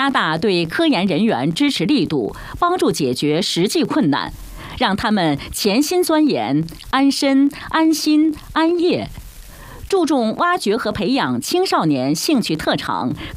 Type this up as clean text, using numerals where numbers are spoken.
加大对科研人员支持力度，帮助解决实际困难，让他们潜心钻研、安身、安心、安业。注重挖掘和培养青少年兴趣特长，